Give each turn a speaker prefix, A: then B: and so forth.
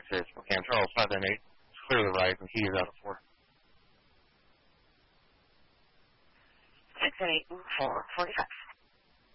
A: 6 Spokane. Charles 598. Clear the right, and he is out of 4.
B: 6 and 8, 4, 45.